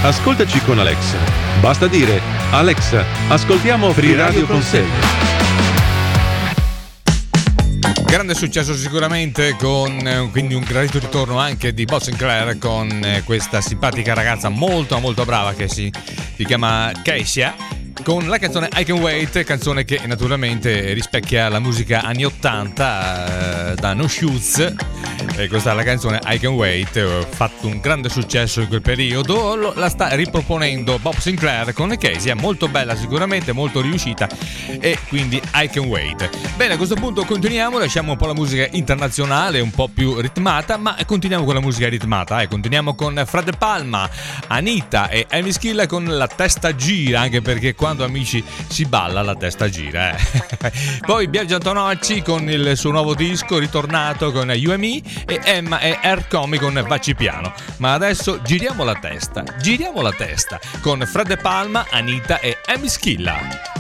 Ascoltaci con Alexa. Basta dire: Alexa, ascoltiamo Free Radio Consegna. Grande successo sicuramente, con quindi un gradito ritorno anche di Bob Sinclair con questa simpatica ragazza molto molto brava che si chiama Keisha, con la canzone I Can Wait, canzone che naturalmente rispecchia la musica anni 80 da No Shoes. E questa è la canzone I Can Wait, ha fatto un grande successo in quel periodo, la sta riproponendo Bob Sinclair con Casey, è molto bella sicuramente, molto riuscita, e quindi I Can Wait. Bene, a questo punto continuiamo, lasciamo un po' la musica internazionale, un po' più ritmata, ma continuiamo con la musica ritmata, continuiamo con Fred De Palma, Anita e Amy Schilla con La Testa Gira, anche perché quando amici si balla la testa gira. Poi Biagio Antonacci con il suo nuovo disco ritornato con You and Me, e Emma e Air Comi con Vacci Piano. Ma adesso giriamo la testa con Fred De Palma, Anita e Amy Schilla.